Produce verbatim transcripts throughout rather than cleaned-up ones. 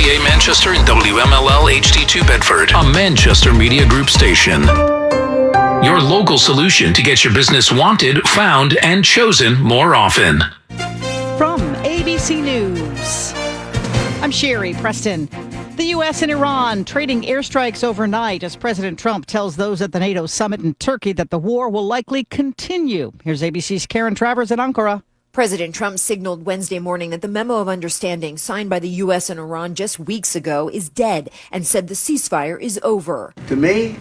A Manchester and W M L L H D two Bedford, a Manchester Media Group station. Your local solution to get your business wanted, found, and chosen more often. From A B C News, I'm Sherry Preston. The U S and Iran trading airstrikes overnight as President Trump tells those at the NATO summit in Turkey that the war will likely continue. Here's A B C's Karen Travers in Ankara. President Trump signaled Wednesday morning that the memo of understanding signed by the U S and Iran just weeks ago is dead and said the ceasefire is over. To me,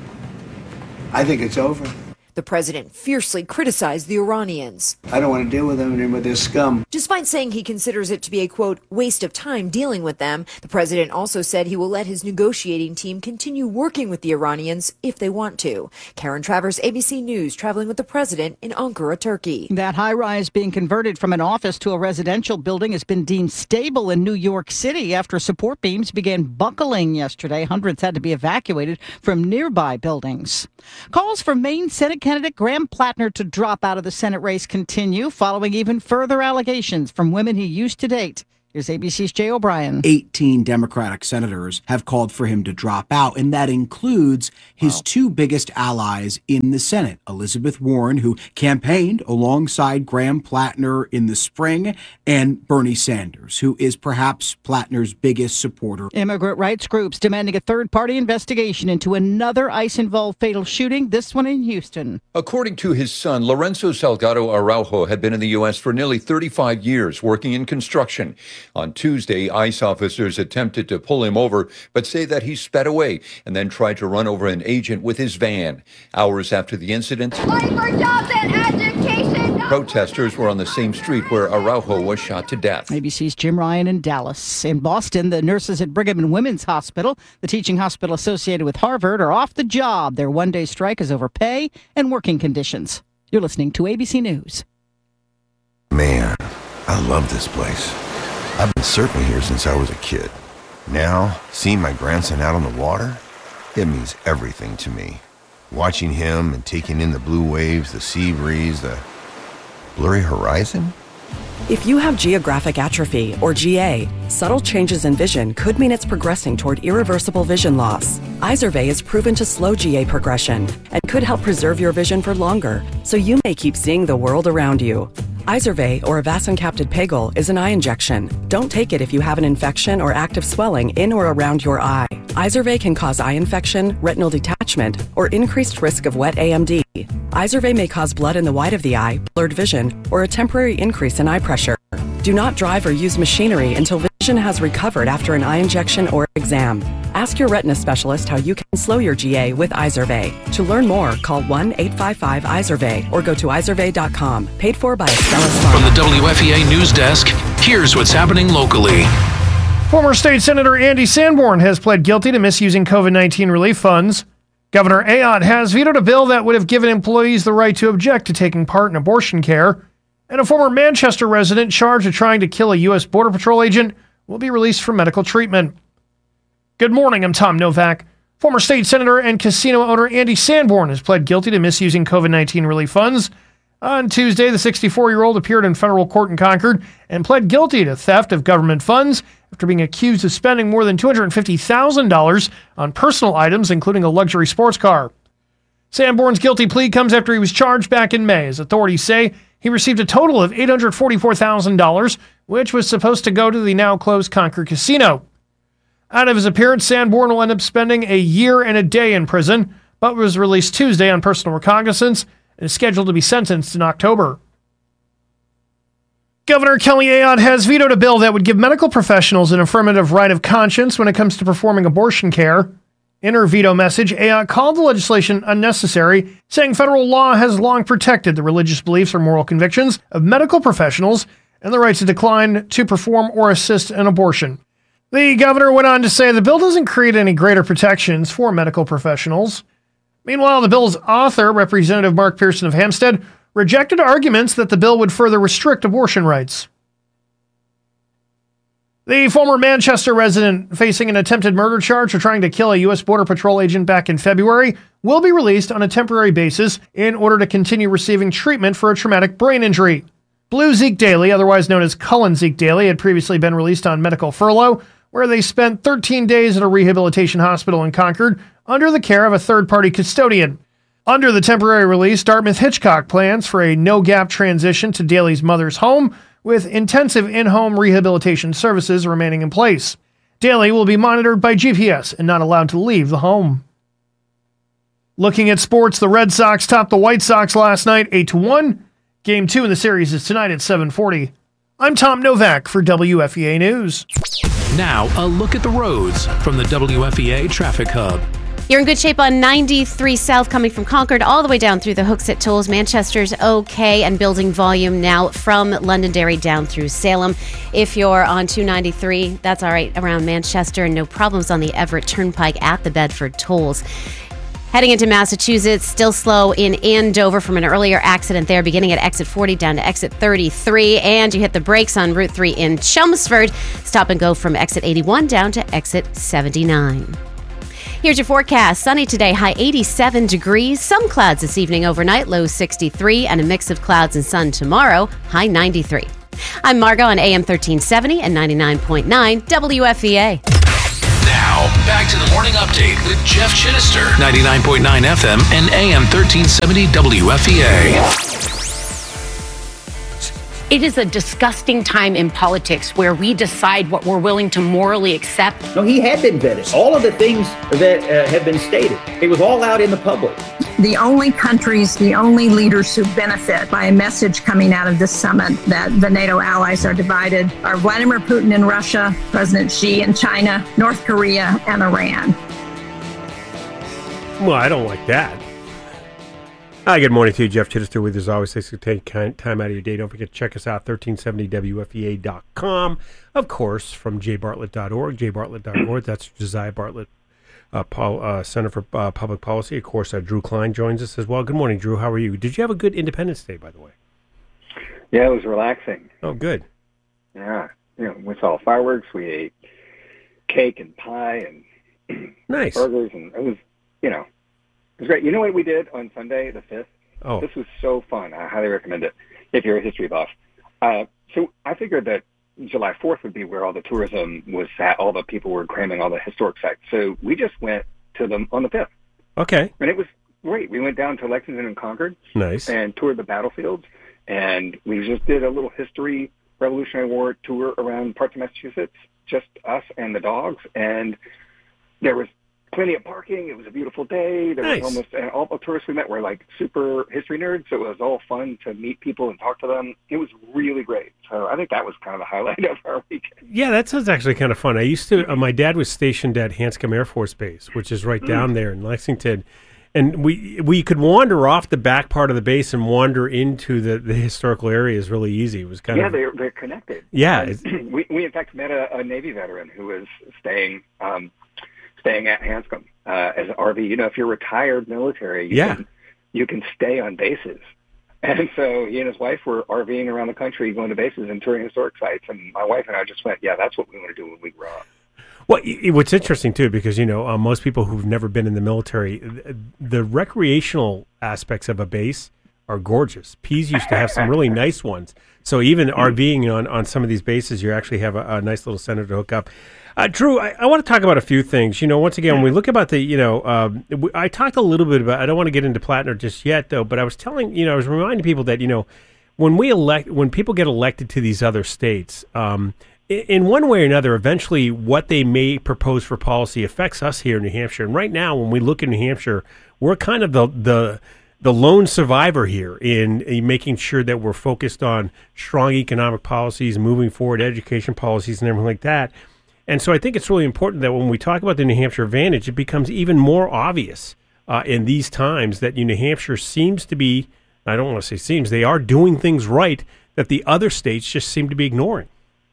I think it's over. The president fiercely criticized the Iranians. I don't want to deal with them and with their scum. Despite saying he considers it to be a, quote, waste of time dealing with them, the president also said he will let his negotiating team continue working with the Iranians if they want to. Karen Travers, A B C News, traveling with the president in Ankara, Turkey. That high-rise being converted from an office to a residential building has been deemed stable in New York City after support beams began buckling yesterday. Hundreds had to be evacuated from nearby buildings. Calls for Maine Senate candidate Graham Plattner to drop out of the Senate race continue following even further allegations from women he used to date. Here's A B C's Jay O'Brien. eighteen Democratic senators have called for him to drop out, and that includes his wow. two biggest allies in the Senate, Elizabeth Warren, who campaigned alongside Graham Plattner in the spring, and Bernie Sanders, who is perhaps Plattner's biggest supporter. Immigrant rights groups demanding a third-party investigation into another ICE-involved fatal shooting, this one in Houston. According to his son, Lorenzo Salgado Araujo had been in the U S for nearly thirty-five years, working in construction. On Tuesday, ICE officers attempted to pull him over, but say that he sped away and then tried to run over an agent with his van. Hours after the incident, Fight for jobs and education. Protesters were on the same street where Araujo was shot to death. A B C's Jim Ryan in Dallas. In Boston, the nurses at Brigham and Women's Hospital, the teaching hospital associated with Harvard, are off the job. Their one-day strike is over pay and working conditions. You're listening to A B C News. Man, I love this place. I've been surfing here since I was a kid. Now, seeing my grandson out on the water, it means everything to me. Watching him and taking in the blue waves, the sea breeze, the blurry horizon. If you have geographic atrophy, or G A, subtle changes in vision could mean it's progressing toward irreversible vision loss. Izervay is proven to slow G A progression and could help preserve your vision for longer, so you may keep seeing the world around you. Izervay, or avacincaptad pegol, is an eye injection. Don't take it if you have an infection or active swelling in or around your eye. Izervay can cause eye infection, retinal detachment, or increased risk of wet A M D. Izervay may cause blood in the white of the eye, blurred vision, or a temporary increase in eye pressure. Do not drive or use machinery until vision has recovered after an eye injection or exam. Ask your retina specialist how you can slow your G A with Izervay. To learn more, call one eight five five Izervay or go to izervay dot com. Paid for by Astellas Pharma. From the W F E A News Desk, here's what's happening locally. Former State Senator Andy Sanborn has pled guilty to misusing COVID nineteen relief funds. Governor Ayotte has vetoed a bill that would have given employees the right to object to taking part in abortion care. And a former Manchester resident charged with trying to kill a U S Border Patrol agent will be released for medical treatment. Good morning, I'm Tom Novak. Former state senator and casino owner Andy Sanborn has pled guilty to misusing COVID nineteen relief funds. On Tuesday, the sixty-four-year-old appeared in federal court in Concord and pled guilty to theft of government funds after being accused of spending more than two hundred fifty thousand dollars on personal items, including a luxury sports car. Sanborn's guilty plea comes after he was charged back in May, as authorities say he received a total of eight hundred forty-four thousand dollars, which was supposed to go to the now-closed Concord casino. Out of his appearance, Sanborn will end up spending a year and a day in prison, but was released Tuesday on personal recognizance and is scheduled to be sentenced in October. Governor Kelly Ayotte has vetoed a bill that would give medical professionals an affirmative right of conscience when it comes to performing abortion care. In her veto message, Ayotte called the legislation unnecessary, saying federal law has long protected the religious beliefs or moral convictions of medical professionals and the right to decline to perform or assist an abortion. The governor went on to say the bill doesn't create any greater protections for medical professionals. Meanwhile, the bill's author, Representative Mark Pearson of Hampstead, rejected arguments that the bill would further restrict abortion rights. The former Manchester resident facing an attempted murder charge for trying to kill a U S Border Patrol agent back in February will be released on a temporary basis in order to continue receiving treatment for a traumatic brain injury. Blue Zeke Daly, otherwise known as Cullen Zeke Daly, had previously been released on medical furlough, where they spent thirteen days at a rehabilitation hospital in Concord under the care of a third-party custodian. Under the temporary release, Dartmouth-Hitchcock plans for a no-gap transition to Daly's mother's home, with intensive in-home rehabilitation services remaining in place. Daly will be monitored by G P S and not allowed to leave the home. Looking at sports, the Red Sox topped the White Sox last night eight to one. Game two in the series is tonight at seven forty. I'm Tom Novak for W F E A News. Now, a look at the roads from the W F E A Traffic Hub. You're in good shape on ninety-three South coming from Concord all the way down through the Hooksett Tolls. Manchester's okay and building volume now from Londonderry down through Salem. If you're on two ninety-three, that's all right around Manchester, and no problems on the Everett Turnpike at the Bedford Tolls. Heading into Massachusetts, still slow in Andover from an earlier accident there, beginning at exit forty down to exit thirty-three. And you hit the brakes on Route three in Chelmsford. Stop and go from exit eighty-one down to exit seventy-nine. Here's your forecast. Sunny today, high eighty-seven degrees. Some clouds this evening overnight, low sixty-three. And a mix of clouds and sun tomorrow, high ninety-three. I'm Margot on A M thirteen seventy and ninety-nine point nine W F E A. Now, back to the morning update with Jeff Chittister, ninety-nine point nine F M and A M thirteen seventy W F E A. It is a disgusting time in politics where we decide what we're willing to morally accept. No, he had been vetted. All of the things that uh, have been stated, it was all out in the public. The only countries, the only leaders who benefit by a message coming out of this summit that the NATO allies are divided are Vladimir Putin in Russia, President Xi in China, North Korea, and Iran. Well, I don't like that. Hi, good morning to you. Jeff Chittister with you as always. Thanks for taking time out of your day. Don't forget to check us out, thirteen seventy W F E A dot com. Of course, from j bartlett dot org, j bartlett dot org. That's Josiah Bartlett, uh, Paul, uh, Center for uh, Public Policy. Of course, uh, Drew Klein joins us as well. Good morning, Drew. How are you? Did you have a good Independence Day, by the way? Yeah, it was relaxing. Oh, good. Yeah. You know, we saw fireworks. We ate cake and pie and nice burgers. And it was, you know, it was great. You know what we did on Sunday, the fifth? Oh. This was so fun. I highly recommend it if you're a history buff. Uh, so I figured that July fourth would be where all the tourism was at, all the people were cramming all the historic sites. So we just went to them on the fifth. Okay. And it was great. We went down to Lexington and Concord. Nice. And toured the battlefields. And we just did a little history Revolutionary War tour around parts of Massachusetts, just us and the dogs. And there was plenty of parking. It was a beautiful day. There nice. was almost, and all the tourists we met were like super history nerds, so it was all fun to meet people and talk to them. It was really great. So I think that was kind of the highlight of our weekend. Yeah, that sounds actually kind of fun. I used to, uh, my dad was stationed at Hanscom Air Force Base, which is right down there in Lexington. And we we could wander off the back part of the base and wander into the, the historical areas really easy. It was kind yeah, of... Yeah, they're, they're connected. Yeah. we, we, in fact, met a, a Navy veteran who was staying um, staying at Hanscom uh, as an R V. You know, if you're retired military, you, yeah. can, you can stay on bases. And so he and his wife were RVing around the country, going to bases and touring historic sites. And my wife and I just went, yeah, that's what we want to do when we grow up. Well, what's interesting, too, because, you know, uh, most people who've never been in the military, the recreational aspects of a base are gorgeous. Pease used to have some really nice ones. So even RVing on, on some of these bases, you actually have a, a nice little center to hook up. Uh, Drew, I, I want to talk about a few things. You know, once again, when we look about the, you know, um, I talked a little bit about, I don't want to get into Plattner just yet, though, but I was telling, you know, I was reminding people that, you know, when we elect, when people get elected to these other states, um, in one way or another, eventually what they may propose for policy affects us here in New Hampshire. And right now, when we look at New Hampshire, we're kind of the the, the lone survivor here in, in making sure that we're focused on strong economic policies, moving forward education policies and everything like that. And so I think it's really important that when we talk about the New Hampshire advantage, it becomes even more obvious uh, in these times that New Hampshire seems to be, I don't want to say seems, they are doing things right that the other states just seem to be ignoring.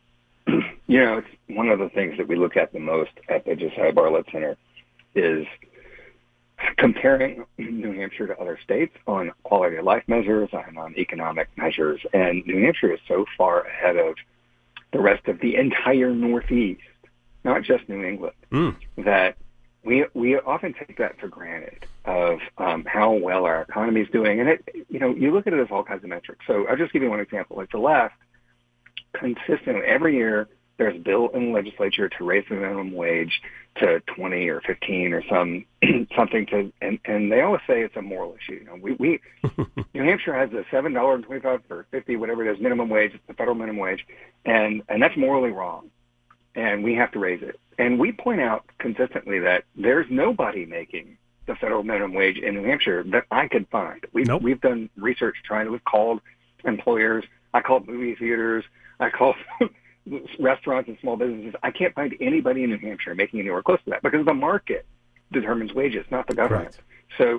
You know, it's one of the things that we look at the most at the Josiah Bartlett Center is comparing New Hampshire to other states on quality of life measures and on economic measures. And New Hampshire is so far ahead of the rest of the entire Northeast, not just New England, mm. that we we often take that for granted of um, how well our economy is doing. And, it, you know, you look at it as all kinds of metrics. So I'll just give you one example. Like the left, consistently, every year, There's a bill in the legislature to raise the minimum wage to twenty or fifteen or some something to, and, and they always say it's a moral issue. You know, we, we New Hampshire has a seven dollars and twenty-five cents or fifty, whatever it is, minimum wage. It's the federal minimum wage, and and that's morally wrong, and we have to raise it. And we point out consistently that there's nobody making the federal minimum wage in New Hampshire that I could find. We've nope. we've done research trying to. We've called employers. I called movie theaters. I called restaurants and small businesses. I can't find anybody in New Hampshire making anywhere close to that because the market determines wages, not the government. Correct. So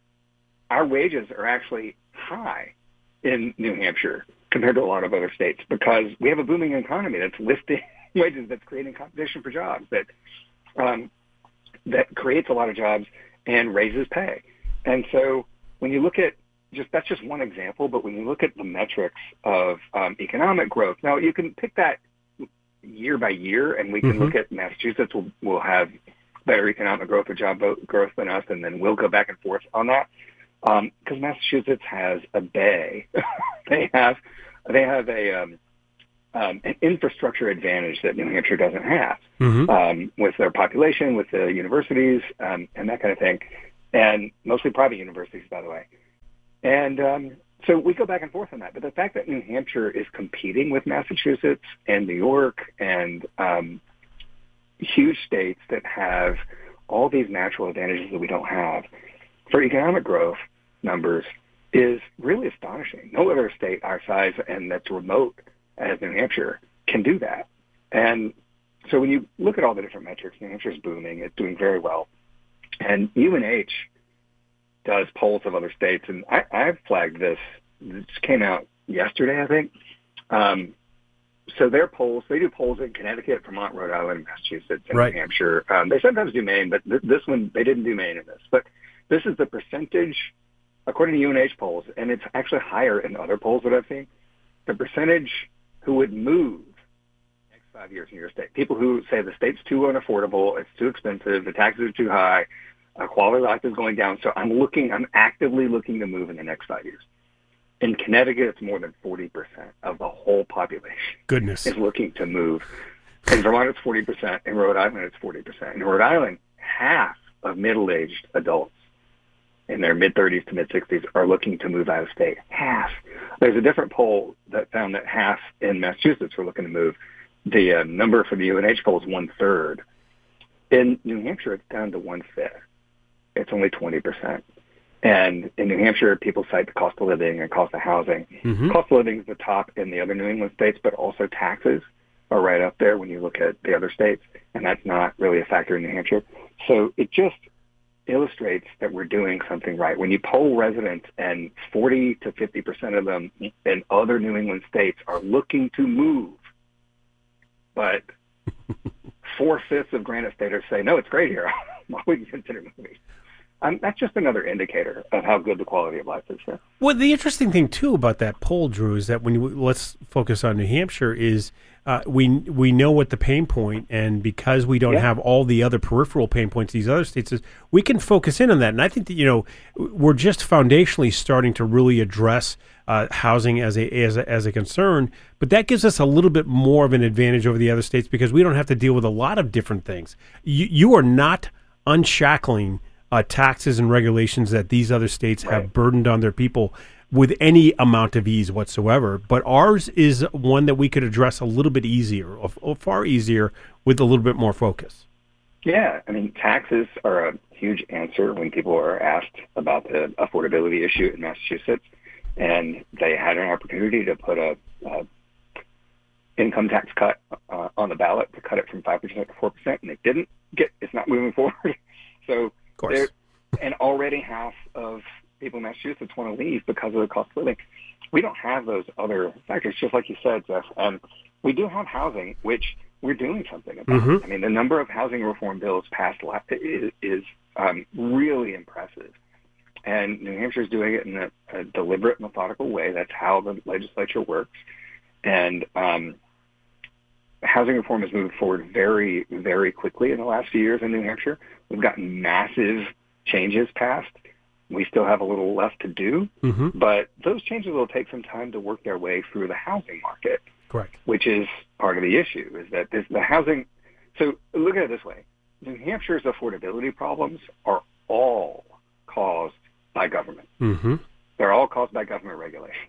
our wages are actually high in New Hampshire compared to a lot of other states because we have a booming economy that's lifting wages, that's creating competition for jobs, that um, that creates a lot of jobs and raises pay. And so when you look at just that's just one example, but when you look at the metrics of um, economic growth, now you can pick that year by year, and we can mm-hmm. look at Massachusetts will will have better economic growth or job growth than us, and then we'll go back and forth on that because um, Massachusetts has a bay. they have they have a um, um, an infrastructure advantage that New Hampshire doesn't have mm-hmm. um, with their population, with the universities, um, and that kind of thing, and mostly private universities, by the way. And um, so we go back and forth on that. But the fact that New Hampshire is competing with Massachusetts and New York and um, huge states that have all these natural advantages that we don't have for economic growth numbers is really astonishing. No other state our size and that's remote as New Hampshire can do that. And so when you look at all the different metrics, New Hampshire's booming. It's doing very well. And U N H does polls of other states, and I, I've flagged this. This came out yesterday, I think. Um, so their polls, they do polls in Connecticut, Vermont, Rhode Island, Massachusetts, and right. New Hampshire. Um, they sometimes do Maine, but th- this one, they didn't do Maine in this. But this is the percentage, according to U N H polls, and it's actually higher in other polls that I've seen, the percentage who would move next five years in your state. People who say the state's too unaffordable, it's too expensive, the taxes are too high, Uh, quality of life is going down, so I'm looking, I'm actively looking to move in the next five years. In Connecticut, it's more than forty percent of the whole population. Goodness. Is looking to move. In Vermont, it's forty percent. In Rhode Island, it's forty percent. In Rhode Island, half of middle-aged adults in their mid-thirties to mid-sixties are looking to move out of state. Half. There's a different poll that found that half in Massachusetts were looking to move. The uh, number for the U N H poll is one-third. In New Hampshire, it's down to one-fifth. It's only twenty percent. And in New Hampshire, people cite the cost of living and cost of housing. Mm-hmm. Cost of living is the top in the other New England states, but also taxes are right up there when you look at the other states, and that's not really a factor in New Hampshire. So it just illustrates that we're doing something right. When you poll residents and forty to fifty percent of them in other New England states are looking to move, but four-fifths of Granite Staters say, no, it's great here. Why would you consider moving? Um, that's just another indicator of how good the quality of life is there. Well, the interesting thing, too, about that poll, Drew, is that when you, let's focus on New Hampshire, is uh, we we know what the pain point, and because we don't yeah. have all the other peripheral pain points these other states, is we can focus in on that. And I think that, you know, we're just foundationally starting to really address uh, housing as a, as a as a concern, but that gives us a little bit more of an advantage over the other states because we don't have to deal with a lot of different things. You, you are not unshackling Uh, taxes and regulations that these other states right. have burdened on their people with any amount of ease whatsoever. But ours is one that we could address a little bit easier, or, or far easier, with a little bit more focus. Yeah, I mean, taxes are a huge answer when people are asked about the affordability issue in Massachusetts, and they had an opportunity to put a, a income tax cut uh, on the ballot to cut it from five percent to four percent, and they didn't get. It's not moving forward. So. Of course. And already half of people in Massachusetts want to leave because of the cost of living. We don't have those other factors, just like you said, Jeff. And we do have housing, which we're doing something about. Mm-hmm. I mean, the number of housing reform bills passed is, is um, really impressive. And New Hampshire is doing it in a, a deliberate, methodical way. That's how the legislature works. And um, housing reform has moved forward very, very quickly in the last few years in New Hampshire. We've gotten massive changes passed. We still have a little left to do, mm-hmm. but those changes will take some time to work their way through the housing market. Correct. Which is part of the issue, is that this, the housing, so look at it this way. New Hampshire's affordability problems are all caused by government. Mm-hmm. They're all caused by government regulations.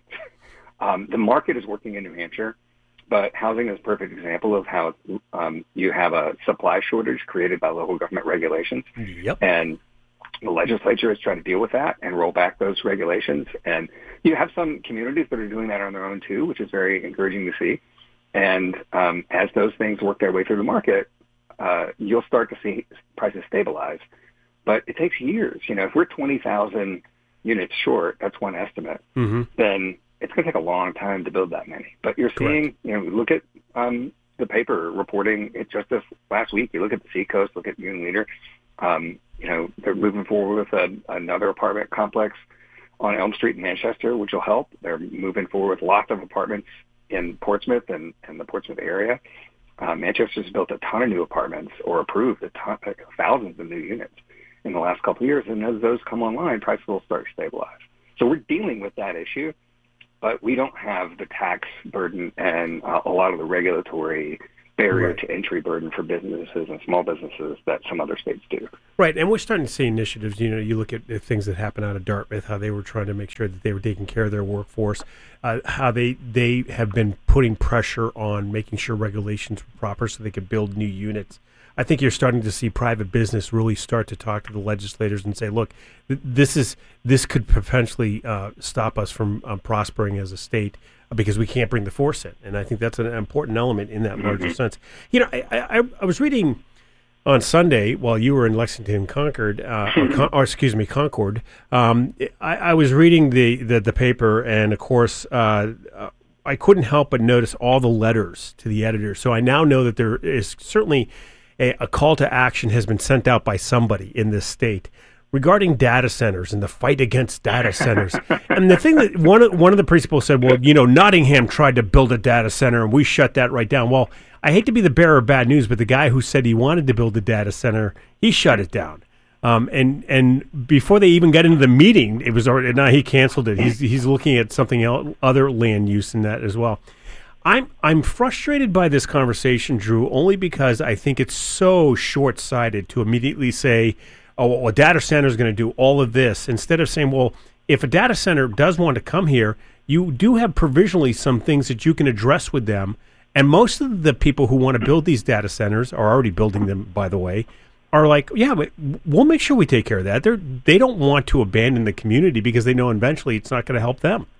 um, the market is working in New Hampshire, but housing is a perfect example of how um, you have a supply shortage created by local government regulations. Yep. And the legislature is trying to deal with that and roll back those regulations. And you have some communities that are doing that on their own too, which is very encouraging to see. And um, as those things work their way through the market, uh, you'll start to see prices stabilize. But it takes years. You know, if we're twenty thousand units short, that's one estimate, mm-hmm. then it's going to take a long time to build that many. But you're seeing, you know, look at um, the paper reporting it just this last week. You look at the Seacoast, look at Unilever. Um, you know, they're moving forward with a, another apartment complex on Elm Street in Manchester, which will help. They're moving forward with lots of apartments in Portsmouth and, and the Portsmouth area. Uh, Manchester's built a ton of new apartments or approved a ton, like thousands of new units in the last couple of years. And as those come online, prices will start to stabilize. So we're dealing with that issue, but we don't have the tax burden and uh, a lot of the regulatory barrier right. to entry burden for businesses and small businesses that some other states do. Right, and we're starting to see initiatives. You know, you look at, at things that happen out of Dartmouth, how they were trying to make sure that they were taking care of their workforce, uh, how they they have been putting pressure on making sure regulations were proper so they could build new units. I think you're starting to see private business really start to talk to the legislators and say, look, th- this is this could potentially uh, stop us from um, prospering as a state because we can't bring the force in. And I think that's an important element in that mm-hmm. larger sense. You know, I, I, I was reading on Sunday while you were in Lexington, Concord, uh, or, Con- or excuse me, Concord. Um, I, I was reading the, the, the paper, and of course, uh, uh, I couldn't help but notice all the letters to the editor. So I now know that there is certainly a, a call to action has been sent out by somebody in this state regarding data centers and the fight against data centers. And the thing that one of, one of the principals said, well, you know, Nottingham tried to build a data center and we shut that right down. Well, I hate to be the bearer of bad news, but the guy who said he wanted to build a data center, he shut it down. Um, and and before they even got into the meeting, it was already, now he canceled it. He's he's looking at something else, other land use in that as well. I'm I'm frustrated by this conversation, Drew, only because I think it's so short-sighted to immediately say, oh, well, a data center is going to do all of this, instead of saying, well, if a data center does want to come here, you do have provisionally some things that you can address with them. And most of the people who want to build these data centers are already building them, by the way, are like, yeah, but we'll make sure we take care of that. They're, they don't want to abandon the community because they know eventually it's not going to help them.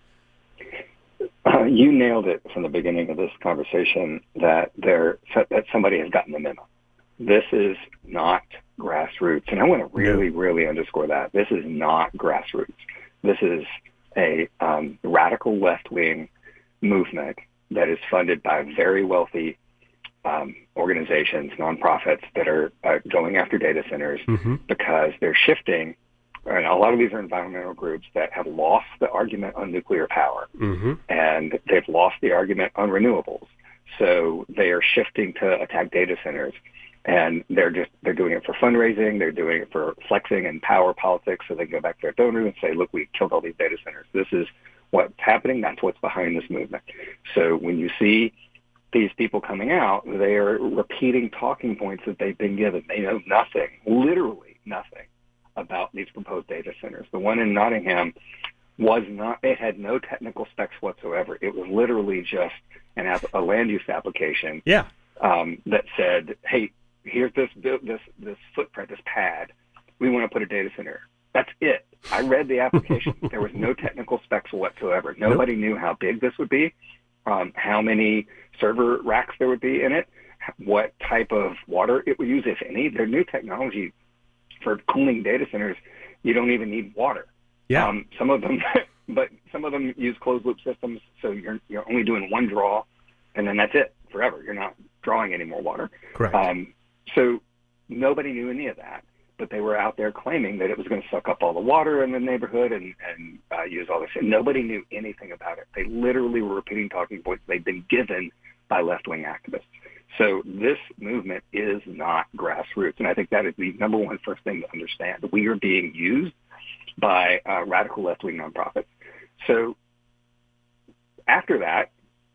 Uh, you nailed it from the beginning of this conversation that there that somebody has gotten the memo. This is not grassroots. And I want to really, really underscore that. This is not grassroots. This is a um, radical left-wing movement that is funded by very wealthy um, organizations, nonprofits that are uh, going after data centers mm-hmm. because they're shifting. And a lot of these are environmental groups that have lost the argument on nuclear power, mm-hmm. and they've lost the argument on renewables. So they are shifting to attack data centers, and they're just they're doing it for fundraising. They're doing it for flexing and power politics, so they can go back to their donors and say, "Look, we killed all these data centers. This is what's happening. That's what's behind this movement." So when you see these people coming out, they are repeating talking points that they've been given. They know nothing, literally nothing, about these proposed data centers. The one in Nottingham was not, it had no technical specs whatsoever. It was literally just an app, a land use application yeah. um, that said, hey, here's this, this, this footprint, this pad. We want to put a data center. That's it. I read the application. There was no technical specs whatsoever. Nobody nope. knew how big this would be, um, how many server racks there would be in it, what type of water it would use, if any. Their new technology for cooling data centers, you don't even need water. Yeah. Um, some of them, but some of them use closed loop systems, so you're you're only doing one draw, and then that's it forever. You're not drawing any more water. Correct. Um, so nobody knew any of that, but they were out there claiming that it was going to suck up all the water in the neighborhood and and uh, use all this. And nobody knew anything about it. They literally were repeating talking points they'd been given by left-wing activists. So this movement is not grassroots, and I think that is the number one first thing to understand. We are being used by uh, radical left-wing nonprofits. So after that,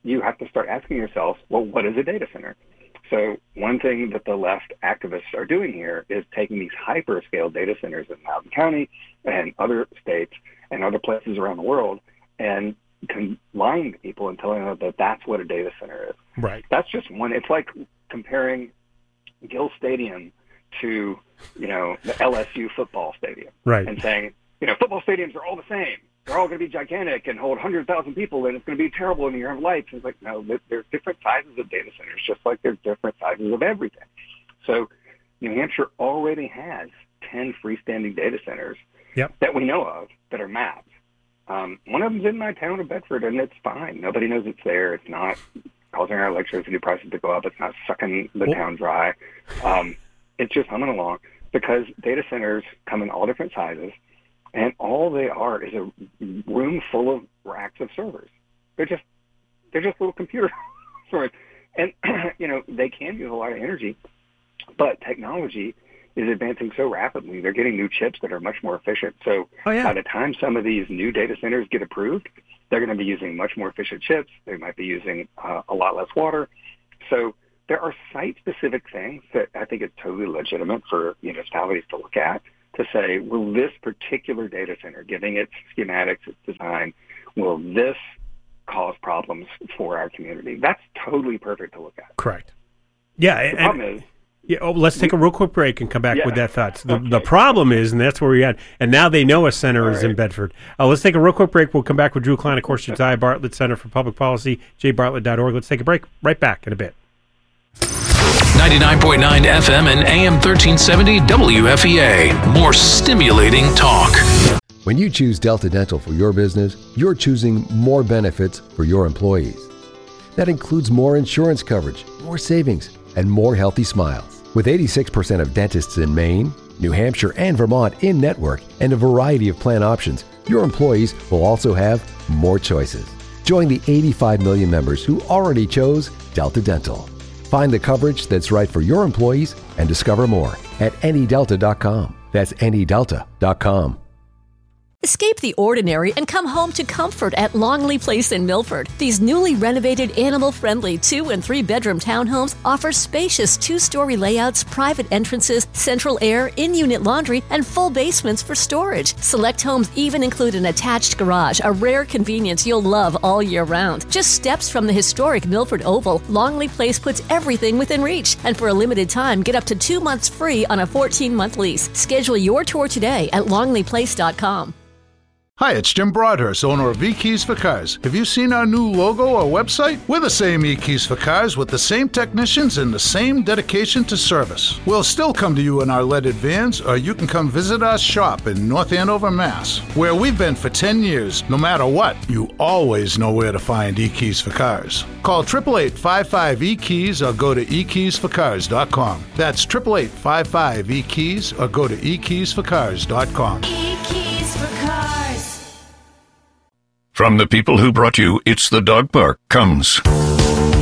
you have to start asking yourself, well, what is a data center? So one thing that the left activists are doing here is taking these hyperscale data centers in Loudoun County and other states and other places around the world and con- lying to people and telling them that that's what a data center is. Right. That's just one. It's like comparing Gill Stadium to, you know, the L S U football stadium. Right. And saying, you know, football stadiums are all the same. They're all going to be gigantic and hold one hundred thousand people, and it's going to be terrible in your life. It's like, no, there's different sizes of data centers, just like there's different sizes of everything. So New Hampshire already has ten freestanding data centers yep. that we know of that are mapped. Um, one of them's in my town of Bedford, and it's fine. Nobody knows it's there. It's not causing our electricity prices to go up. It's not sucking the well, town dry. Um, it's just humming along because data centers come in all different sizes. And all they are is a room full of racks of servers. They're just they're just little computer storage. And, you know, they can use a lot of energy, but technology is advancing so rapidly. They're getting new chips that are much more efficient. So oh, yeah. by the time some of these new data centers get approved, they're going to be using much more efficient chips. They might be using uh, a lot less water. So there are site-specific things that I think it's totally legitimate for municipalities to look at, to say, will this particular data center, giving its schematics, its design, will this cause problems for our community? That's totally perfect to look at. Correct. Yeah. The and, problem is, yeah, oh, let's take a real quick break and come back yeah. with that thought. The, okay. the problem is, and that's where we had, and now they know a center All is right. in Bedford. Uh, let's take a real quick break. We'll come back with Drew Klein, of course, Josiah Bartlett Center for Public Policy, j bartlett dot org. Let's take a break. Right back in a bit. ninety-nine point nine F M and A M thirteen seventy W F E A. More stimulating talk. When you choose Delta Dental for your business, you're choosing more benefits for your employees. That includes more insurance coverage, more savings, and more healthy smiles. With eighty-six percent of dentists in Maine, New Hampshire, and Vermont in network and a variety of plan options, your employees will also have more choices. Join the eighty-five million members who already chose Delta Dental. Find the coverage that's right for your employees and discover more at any delta dot com. That's any delta dot com. Escape the ordinary and come home to comfort at Longley Place in Milford. These newly renovated, animal-friendly two- and three-bedroom townhomes offer spacious two-story layouts, private entrances, central air, in-unit laundry, and full basements for storage. Select homes even include an attached garage, a rare convenience you'll love all year round. Just steps from the historic Milford Oval, Longley Place puts everything within reach. And for a limited time, get up to two months free on a fourteen-month lease. Schedule your tour today at longley place dot com. Hi, it's Jim Broadhurst, owner of E-Keys for Cars. Have you seen our new logo or website? We're the same E-Keys for Cars with the same technicians and the same dedication to service. We'll still come to you in our leaded vans, or you can come visit our shop in North Andover, Mass, where we've been for ten years. No matter what, you always know where to find E-Keys for Cars. Call eight eight eight, five five, E keys or go to e keys for cars dot com. That's eight eight eight, five five, E keys or go to e keys for cars dot com. E-Keys for Cars. From the people who brought you It's the Dog Park comes